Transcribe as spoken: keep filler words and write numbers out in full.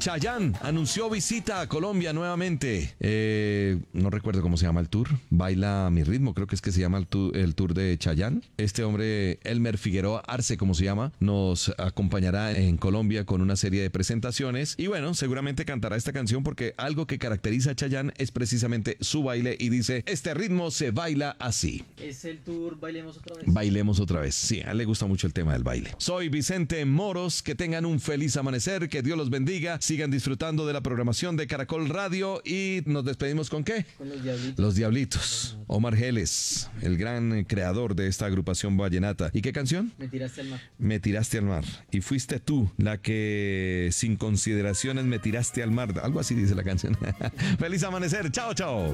Chayanne anunció visita a Colombia nuevamente. Eh, no recuerdo cómo se llama el tour. Baila a mi ritmo, creo que es que se llama el, tu- el tour de Chayanne. Este hombre, Elmer Figueroa Arce, como se llama, nos acompañará en Colombia con una serie de presentaciones. Y bueno, seguramente cantará esta canción porque algo que caracteriza a Chayanne es precisamente su baile y dice, este ritmo se baila así. Es el tour Bailemos otra vez. Bailemos otra vez. Sí, a él le gusta mucho el tema del baile. Soy Vicente Moros. Que tengan un feliz amanecer. Que Dios los bendiga. Sigan disfrutando de la programación de Caracol Radio. Y nos despedimos ¿con qué? Con los diablitos. Los Diablitos. Omar Geles, el gran eh, creador de esta agrupación vallenata. ¿Y qué canción? Me tiraste al mar. Me tiraste al mar. Y fuiste tú la que sin consideraciones me tiraste al mar. Algo así dice la canción. Feliz amanecer. Chao, chao.